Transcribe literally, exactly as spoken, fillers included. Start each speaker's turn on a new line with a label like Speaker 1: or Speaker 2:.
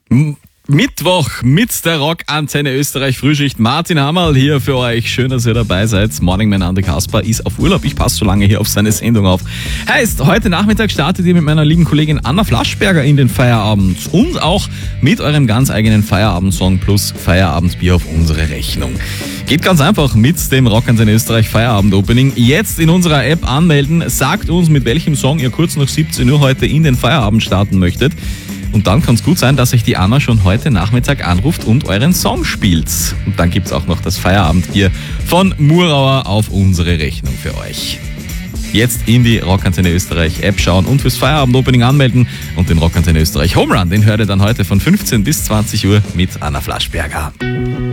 Speaker 1: M- Mittwoch mit der Rockantenne Österreich Frühschicht. Martin Hammerl hier für euch. Schön, dass ihr dabei seid. Morning Man Andi Kasper ist auf Urlaub. Ich passe so lange hier auf seine Sendung auf. Heißt, heute Nachmittag startet ihr mit meiner lieben Kollegin Anna Flaschberger in den Feierabend. Und auch mit eurem ganz eigenen Feierabendsong plus Feierabendbier auf unsere Rechnung. Geht ganz einfach mit dem Rockantenne Österreich Feierabend Opening. Jetzt in unserer App anmelden. Sagt uns, mit welchem Song ihr kurz nach siebzehn Uhr heute in den Feierabend starten möchtet. Und dann kann es gut sein, dass euch die Anna schon heute Nachmittag anruft und euren Song spielt. Und dann gibt es auch noch das Feierabendbier von Murauer auf unsere Rechnung für euch. Jetzt in die Rockantenne Österreich App schauen und fürs Feierabend-Opening anmelden. Und den Rockantenne Österreich Home Run, den hört ihr dann heute von fünfzehn bis zwanzig Uhr mit Anna Flaschberger.